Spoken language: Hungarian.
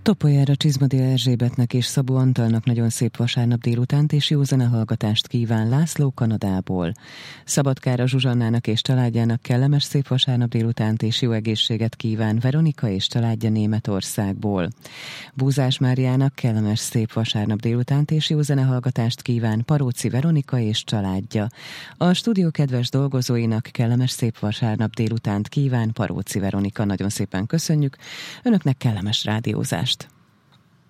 Topoljára Csizmadi Erzsébetnek és Szabó Antalnak nagyon szép vasárnap délutánt és jó zenehallgatást kíván László Kanadából. Szabadkára Zsuzsannának és családjának kellemes szép vasárnap délutánt és jó egészséget kíván Veronika és családja Németországból. Búzás Máriának kellemes szép vasárnap délutánt és jó zenehallgatást kíván Paróci Veronika és családja. A stúdió kedves dolgozóinak kellemes szép vasárnap délutánt kíván Paróci Veronika. Nagyon szépen köszönjük. Önöknek kellemes rádiózást.